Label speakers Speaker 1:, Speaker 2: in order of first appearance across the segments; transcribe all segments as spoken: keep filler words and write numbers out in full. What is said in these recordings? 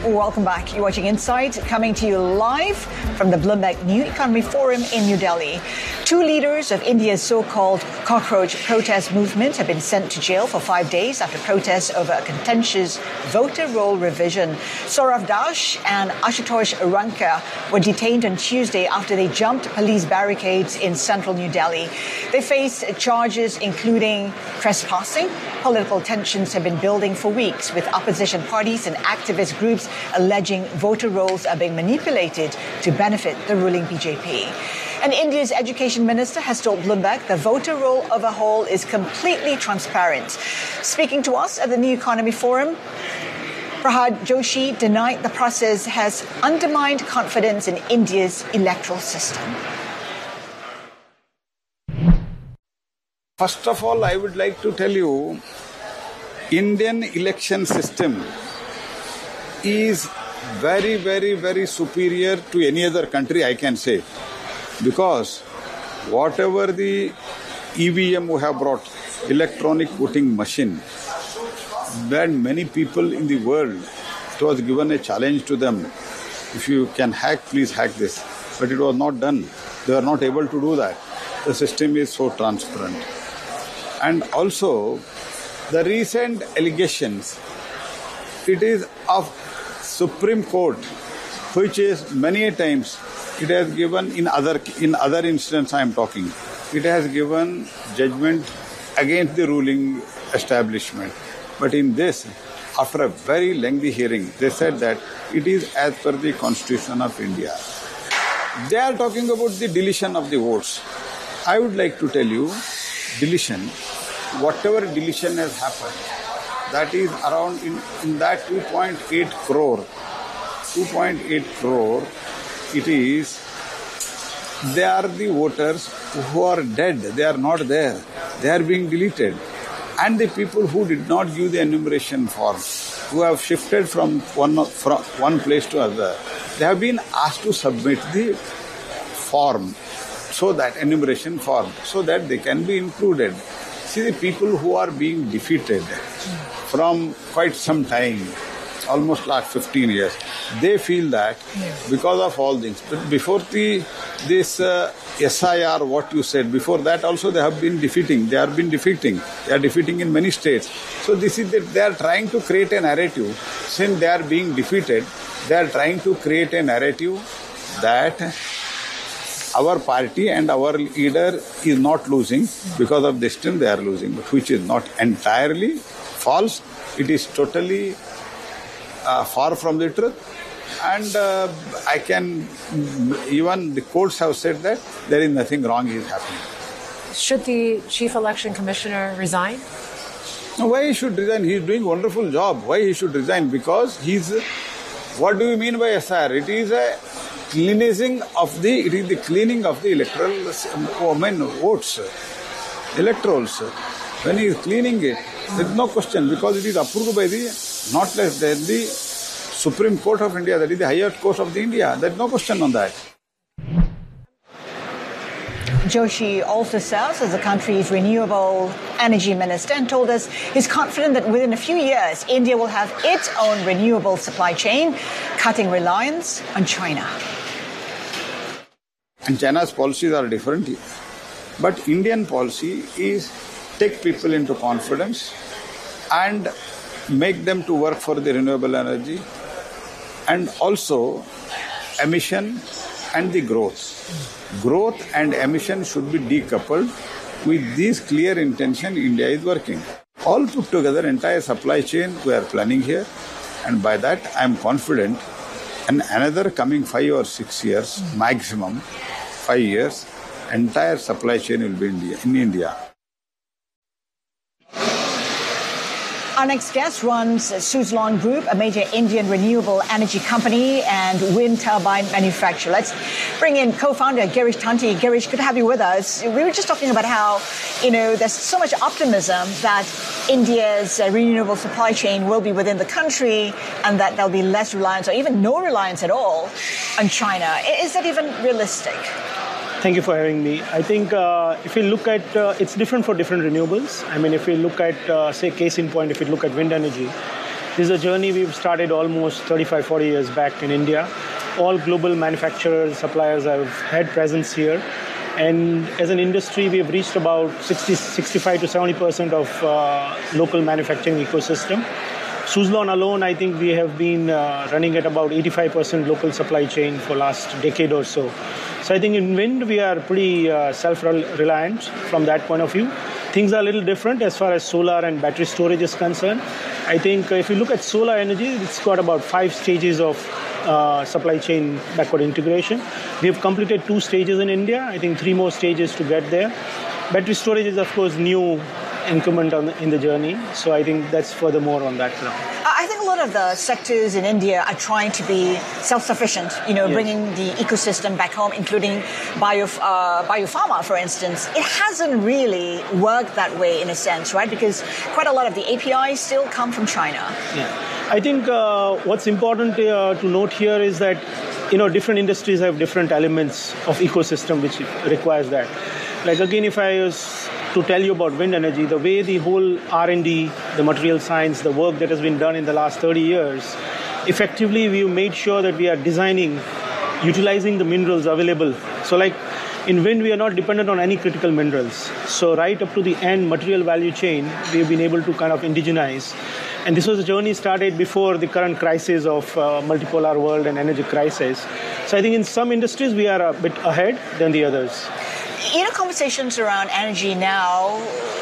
Speaker 1: Welcome back. You're watching Insight, coming to you live from the Bloomberg New Economy Forum in New Delhi. Two leaders of India's so-called cockroach protest movement have been sent to jail for five days after protests over a contentious voter roll revision. Saurav Das and Ashutosh Ranka were detained on Tuesday after they jumped police barricades in central New Delhi. They face charges including trespassing. Political tensions have been building for weeks, with opposition parties and activist groups alleging voter rolls are being manipulated to benefit the ruling B J P. And India's education minister has told Bloomberg the voter roll of a whole is completely transparent. Speaking to us at the New Economy Forum, Prahad Joshi denied the process has undermined confidence in India's electoral system.
Speaker 2: First of all, I would like to tell you, Indian election system is very, very, very superior to any other country, I can say. Because whatever the E V M we have brought, electronic voting machine, that many people in the world, it was given a challenge to them. If you can hack, please hack this. But it was not done. They were not able to do that. The system is so transparent. And also, the recent allegations, it is of Supreme Court, which is many a times, it has given in other in other instances I am talking, it has given judgment against the ruling establishment. But in this, after a very lengthy hearing, they said that it is as per the Constitution of India. They are talking about the deletion of the votes. I would like to tell you, deletion, whatever deletion has happened, that is around in, in that two point eight crore, two point eight crore, it is, they are the voters who are dead, they are not there, they are being deleted. And the people who did not give the enumeration form, who have shifted from one, from one place to another, they have been asked to submit the form, so that enumeration form, so that they can be included. See, the people who are being defeated from quite some time, almost last fifteen years, they feel that because of all things. But before the this uh, S I R, what you said, before that also they have been defeating. They have been defeating. They are defeating in many states. So this is that they are trying to create a narrative. Since they are being defeated, they are trying to create a narrative that our party and our leader is not losing, because of this thing they are losing, but which is not entirely false. It is totally uh, far from the truth. And uh, I can, even the courts have said that there is nothing wrong is happening.
Speaker 3: Should the Chief Election Commissioner resign?
Speaker 2: No, why he should resign? He is doing a wonderful job. Why he should resign? Because he's, what do you mean by S I R? It is a cleansing of the, it is the cleaning of the electoral, I mean, votes, electorals. When he is cleaning it, there is no question, because it is approved by the, not less than the Supreme Court of India, that is the highest court of the India. There is no question on that.
Speaker 1: Joshi also serves as the country's renewable energy minister and told us he's confident that within a few years, India will have its own renewable supply chain, cutting reliance on China.
Speaker 2: And China's policies are different. But Indian policy is take people into confidence and make them to work for the renewable energy, and also emission and the growth. Growth and emission should be decoupled. With this clear intention, India is working. All put together, entire supply chain we are planning here, and by that I am confident in another coming five or six years, maximum five years, entire supply chain will be India, in India.
Speaker 1: Our next guest runs Suzlon Group, a major Indian renewable energy company and wind turbine manufacturer. Let's bring in co-founder Girish Tanti. Girish, good to have you with us. We were just talking about how, you know, there's so much optimism that India's uh, renewable supply chain will be within the country and that there'll be less reliance or even no reliance at all on China. Is that even realistic?
Speaker 4: Thank you for having me. I think uh, if we look at, uh, it's different for different renewables. I mean, if we look at, uh, say, case in point, if we look at wind energy, This is a journey we've started almost thirty-five, forty years back in India. All global manufacturers, suppliers have had presence here. And as an industry, we have reached about sixty, sixty-five to seventy percent of uh, local manufacturing ecosystem. Suzlon alone, I think we have been uh, running at about eighty-five percent local supply chain for last decade or so. So I think in wind, we are pretty uh, self-reliant from that point of view. Things are a little different as far as solar and battery storage is concerned. I think if you look at solar energy, it's got about five stages of uh, supply chain backward integration. We have completed two stages in India. I think three more stages to get there. Battery storage is, of course, new increment on the, in the journey. So I think that's furthermore on that ground.
Speaker 1: I think a lot of the sectors in India are trying to be self-sufficient, you know, yes. bringing the ecosystem back home, including bio, uh, biopharma, for instance. It hasn't really worked that way in a sense, right? Because quite a lot of the A P Is still come from China.
Speaker 4: Yeah. I think uh, what's important uh, to note here is that, you know, different industries have different elements of ecosystem which requires that. Like, again, if I was to tell you about wind energy, the way the whole R and D, the material science, the work that has been done in the last thirty years, effectively we've made sure that we are designing, utilizing the minerals available. So like in wind, we are not dependent on any critical minerals. So right up to the end material value chain, we've been able to kind of indigenize. And this was a journey started before the current crisis of uh, multipolar world and energy crisis. So I think in some industries, we are a bit ahead than the others.
Speaker 1: You know, conversations around energy now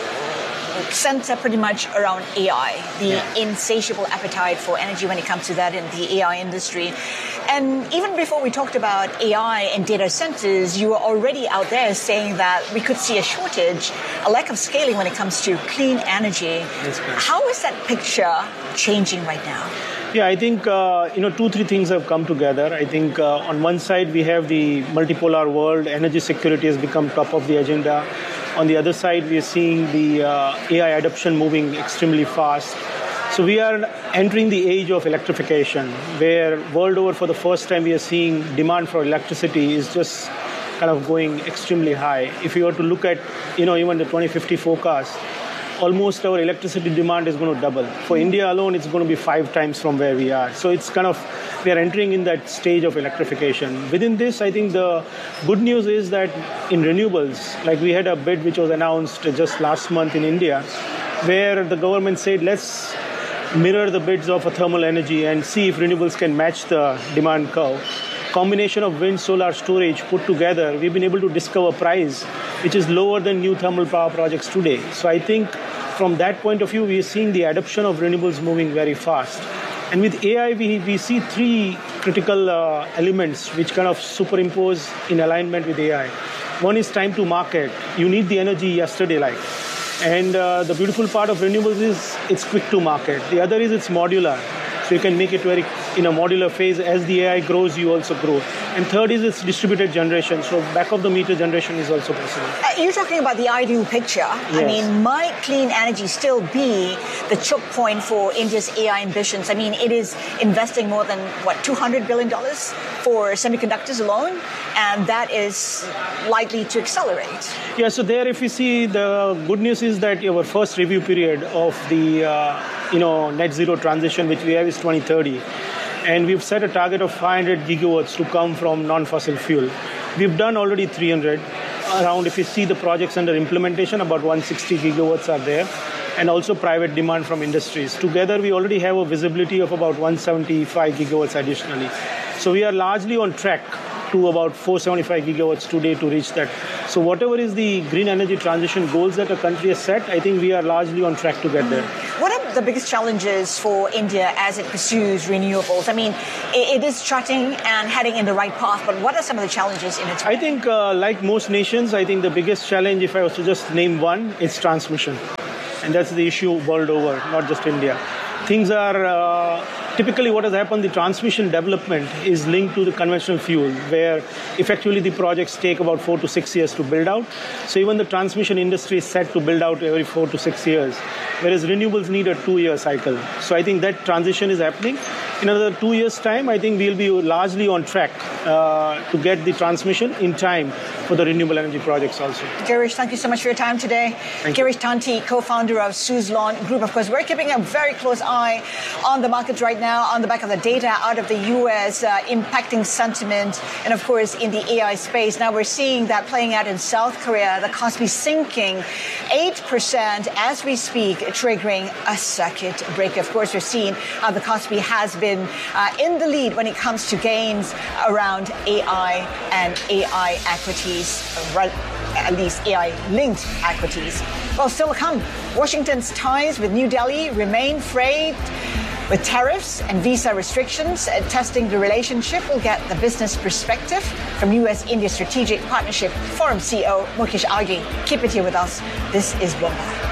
Speaker 1: center pretty much around A I, the yeah. insatiable appetite for energy when it comes to that in the A I industry. And even before we talked about A I and data centers, you were already out there saying that we could see a shortage, a lack of scaling when it comes to clean energy. How is that picture changing right now?
Speaker 4: Yeah, I think, uh, you know, two, three things have come together. I think uh, on one side, we have the multipolar world. Energy security has become top of the agenda. On the other side, we are seeing the uh, A I adoption moving extremely fast. So we are entering the age of electrification, where world over for the first time we are seeing demand for electricity is just kind of going extremely high. If you were to look at, you know, even the twenty fifty forecast, almost our electricity demand is going to double. For India alone, it's going to be five times from where we are. So it's kind of, we are entering in that stage of electrification. Within this, I think the good news is that in renewables, like we had a bid which was announced just last month in India, where the government said, let's mirror the bids of a thermal energy and see if renewables can match the demand curve. Combination of wind, solar, storage put together, we've been able to discover a price which is lower than new thermal power projects today. So I think from that point of view, we are seeing the adoption of renewables moving very fast. And with A I, we, we see three critical uh, elements which kind of superimpose in alignment with A I. One is time to market. You need the energy yesterday like. And uh, the beautiful part of renewables is it's quick to market. The other is it's modular. So you can make it very in a modular phase. As the A I grows, you also grow. And third is its distributed generation. So back of the meter generation is also possible.
Speaker 1: Uh, you're talking about the ideal picture. Yes. I mean, might clean energy still be the choke point for India's A I ambitions? I mean, it is investing more than, what, two hundred billion dollars for semiconductors alone? And that is likely to accelerate.
Speaker 4: Yeah, so there if you see, the good news is that our first review period of the uh, you know, net zero transition, which we have, is twenty thirty. And we've set a target of five hundred gigawatts to come from non-fossil fuel. We've done already three hundred. Around, if you see the projects under implementation, about one hundred sixty gigawatts are there. And also private demand from industries. Together, we already have a visibility of about one hundred seventy-five gigawatts additionally. So we are largely on track to about four hundred seventy-five gigawatts today to reach that. So whatever is the green energy transition goals that a country has set, I think we are largely on track to get there.
Speaker 1: What are the biggest challenges for India as it pursues renewables? I mean, it is charting and heading in the right path, but what are some of the challenges in its way?
Speaker 4: I think, uh, like most nations, I think the biggest challenge, if I was to just name one, is transmission. And that's the issue world over, not just India. Things are, uh, typically what has happened, the transmission development is linked to the conventional fuel, where effectively the projects take about four to six years to build out. So even the transmission industry is set to build out every four to six years, whereas renewables need a two-year cycle. So I think that transition is happening. In another two years' time, I think we'll be largely on track uh, to get the transmission in time for the renewable energy projects also.
Speaker 1: Girish, thank you so much for your time today.
Speaker 4: Thank
Speaker 1: Girish
Speaker 4: you.
Speaker 1: Tanti, co-founder of Suzlon Group. Of course, we're keeping a very close eye on the markets right now, on the back of the data out of the U S, uh, impacting sentiment, and of course, in the A I space. Now we're seeing that playing out in South Korea, the Kospi sinking eight percent as we speak, triggering a circuit break. Of course, we're seeing how the Kospi has been uh, in the lead when it comes to gains around A I and A I equities, right, at least A I-linked equities. Well, still to come, Washington's ties with New Delhi remain frayed with tariffs and visa restrictions. Uh, testing the relationship, we'll get the business perspective from U S India Strategic Partnership Forum C E O Mukesh Aghi. Keep it here with us. This is Bloomberg.